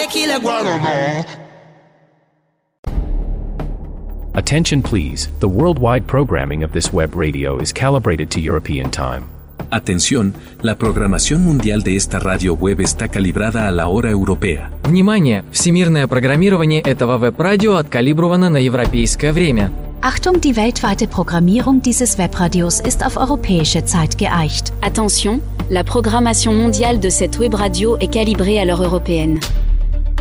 tequila, guaraná. Attention please, the worldwide programming of this web radio is calibrated to European time. Atención, la programación mundial de esta radio web está calibrada a la hora europea. Внимание! Всемирное программирование этого веб-радио откалибровано на европейское время. Achtung, die weltweite Programmierung dieses Webradios ist auf europäische Zeit geeicht. Attention, la programmation mondiale de cette web radio est calibrée à l'heure européenne.